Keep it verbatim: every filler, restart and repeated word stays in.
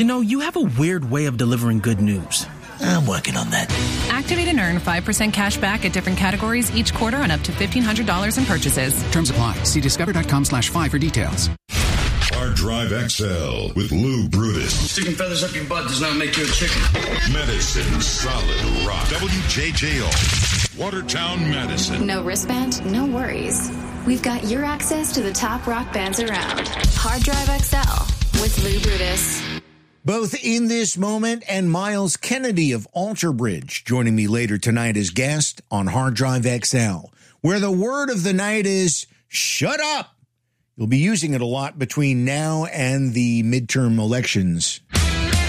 You know, you have a weird way of delivering good news. I'm working on that. Activate and earn five percent cash back at different categories each quarter on up to fifteen hundred dollars in purchases. Terms apply. See discover.com slash five for details. Hard Drive X L with Lou Brutus. Sticking feathers up your butt does not make you a chicken. Medicine Solid Rock. W J J O. Watertown, Madison. No wristband, no worries. We've got your access to the top rock bands around. Hard Drive X L with Lou Brutus. Both In This Moment and Miles Kennedy of Alter Bridge joining me later tonight as guest on Hard Drive X L, where the word of the night is shut up. You'll be using it a lot between now and the midterm elections.